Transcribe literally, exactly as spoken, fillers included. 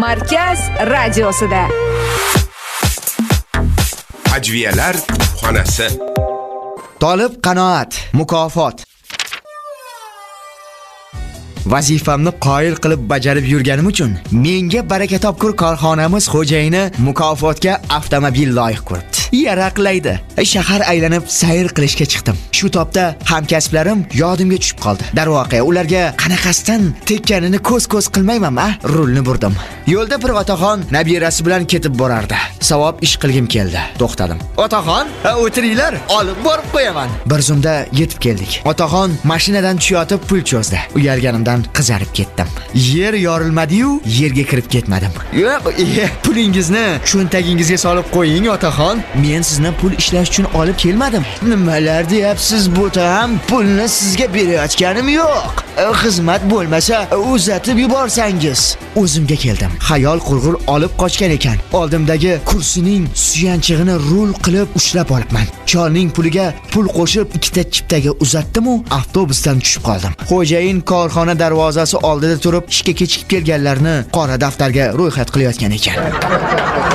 Markaz radiosida. Ajviyalar xonasi. Tolib qanoat, mukofot. Vazifamni qoyil qilib bajarib yurganim uchun menga baraka topkur korxonamiz xo'jayini mukofotga avtomobil loyiq ko'ribdi. Yaraqlaydi. Shahar aylanib sayr qilishga chiqdim. Shu topda hamkasblarim yodimga tushib qoldi. Darvoqe, ularga qanaqasidan tekkanini ko'z-ko'z qilmayman-a? Rulni burdim. Yo'lda bir otaxon nabirasi bilan ketib borardi. Savob ish qilgim keldi. To'xtadim. Otaxon, o'tiringlar, olib borib qo'yaman. Bir zumda yetib keldik. Otaxon mashinadan tushayotib pul cho'zdi. Uyalganimdan qizarib ketdim. Yer yorilmadi-yu, yerga kirib ketmadim. Yo'q, pulingizni cho'ntagingizga solib qo'ying, otaxon. Men sizni pul ishlash uchun olib kelmadim. Nimalar deyapsiz, bo'tam? Pulni sizga berayotganim yo'q. Xizmat bo'lmasa, uzatib yuborsangiz. O'zimga keldim. Xayol qurg'ur olib qochgan ekan. Oldimdagi kursining suyanchig'ini rul qilib ushlab olibman. Cholning puliga pul qo'shib ikkita chiptaga uzatdim-u, avtobusdan tushib qoldim. Xo'jayin korxona darvozasi oldida turib, ishga kechikib kelganlarni qora daftarga ro'yxat qilayotgan ekan.